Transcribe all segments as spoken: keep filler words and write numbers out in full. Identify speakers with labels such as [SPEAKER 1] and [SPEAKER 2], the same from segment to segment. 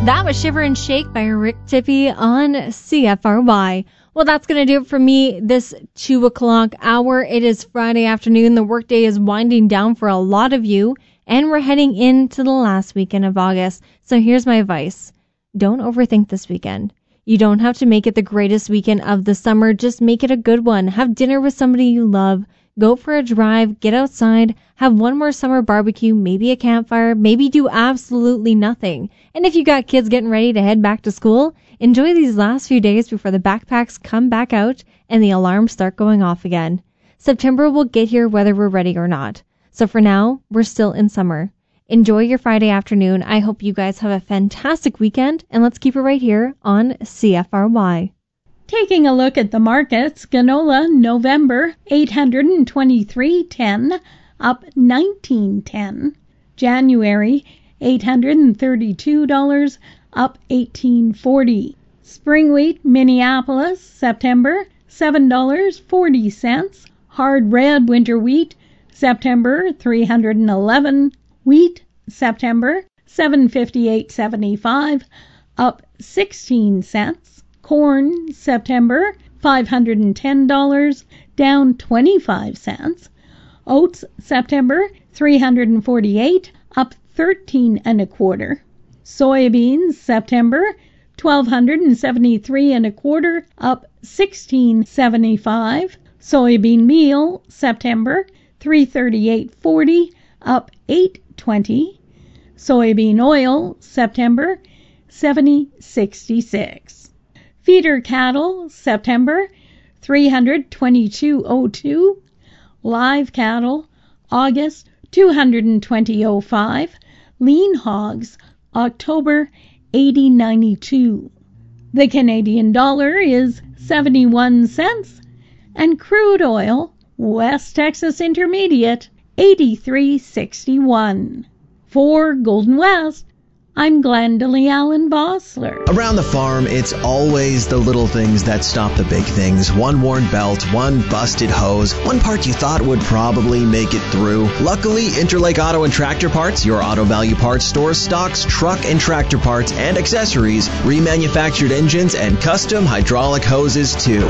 [SPEAKER 1] That was Shiver and Shake by Rick Tippy on C F R Y. Well, that's going to do it for me this two o'clock hour. It is Friday afternoon. The workday is winding down for a lot of you, and we're heading into the last weekend of August. So here's my advice. Don't overthink this weekend. You don't have to make it the greatest weekend of the summer. Just make it a good one. Have dinner with somebody you love. Go for a drive, get outside, have one more summer barbecue, maybe a campfire, maybe do absolutely nothing. And if you got kids getting ready to head back to school, enjoy these last few days before the backpacks come back out and the alarms start going off again. September will get here whether we're ready or not. So for now, we're still in summer. Enjoy your Friday afternoon. I hope you guys have a fantastic weekend, and let's keep it right here on C F R Y.
[SPEAKER 2] Taking a look at the markets, canola November eight hundred twenty-three ten, up nineteen ten. January eight hundred thirty-two dollars, up eighteen forty. Spring wheat Minneapolis September seven dollars and forty cents. Hard red winter wheat September three hundred eleven. Wheat September seven fifty-eight seventy-five, up sixteen cents. Corn, September, five hundred ten dollars, down twenty-five cents. Oats, September, three hundred forty-eight, up thirteen and a quarter. Soybeans, September, twelve hundred seventy-three and a quarter, up sixteen seventy-five. Soybean meal, September, three thirty-eight forty, up eight twenty. Soybean oil, September, seventy sixty-six. Feeder cattle, September, three hundred twenty-two oh two. Live cattle, August, two hundred twenty oh five. Lean hogs, October, eighty ninety-two. The Canadian dollar is seventy-one cents, and crude oil, West Texas Intermediate, eighty-three sixty-one. For Golden West, I'm Glendalee Allen Vossler.
[SPEAKER 3] Around the farm, it's always the little things that stop the big things. One worn belt, one busted hose, one part you thought would probably make it through. Luckily, Interlake Auto and Tractor Parts, your Auto Value Parts store, stocks truck and tractor parts and accessories, remanufactured engines, and custom hydraulic hoses, too.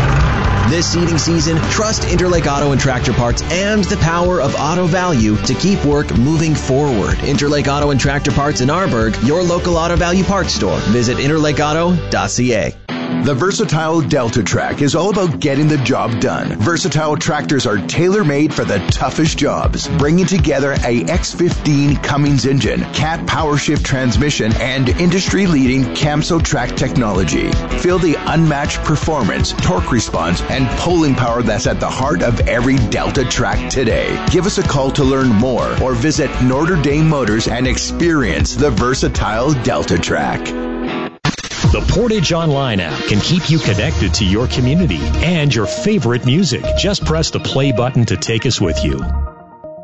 [SPEAKER 3] This seeding season, trust Interlake Auto and Tractor Parts and the power of Auto Value to keep work moving forward. Interlake Auto and Tractor Parts in Arborg, your local Auto Value Parts store. Visit interlake auto dot c a.
[SPEAKER 4] The versatile DeltaTrack is all about getting the job done. Versatile tractors are tailor-made for the toughest jobs, bringing together a X fifteen Cummins engine, Cat PowerShift transmission, and industry-leading Camso track technology. Feel the unmatched performance, torque response, and pulling power that's at the heart of every DeltaTrack today. Give us a call to learn more or visit Notre Dame Motors and experience the versatile DeltaTrack.
[SPEAKER 5] The Portage Online app can keep you connected to your community and your favorite music. Just press the play button to take us with you.